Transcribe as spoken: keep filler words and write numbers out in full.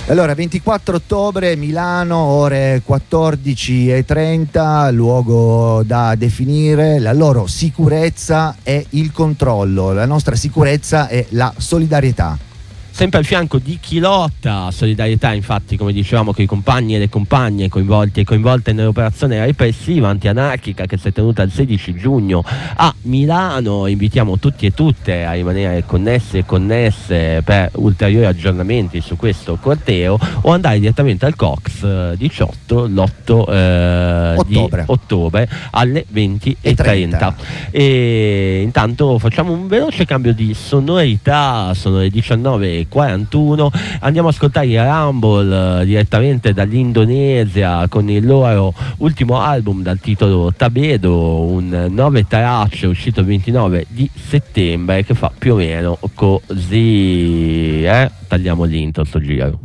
Allora, ventiquattro ottobre, Milano, ore quattordici e trenta, luogo da definire, la loro sicurezza e il controllo, la nostra sicurezza e la solidarietà. Sempre al fianco di chi lotta, solidarietà infatti, come dicevamo, con i compagni e le compagne coinvolti e coinvolte nell'operazione repressiva antianarchica che si è tenuta il sedici giugno a Milano. Invitiamo tutti e tutte a rimanere connessi e connesse per ulteriori aggiornamenti su questo corteo o andare direttamente al Cox diciotto l'otto eh, ottobre. di ottobre alle venti e trenta. E intanto facciamo un veloce cambio di sonorità, sono le diciannove e quarantuno, andiamo a ascoltare i Rumble eh, direttamente dall'Indonesia con il loro ultimo album dal titolo Tabedo, un nove tracce uscito il ventinove di settembre che fa più o meno così, eh? Tagliamo l'intro sto giro.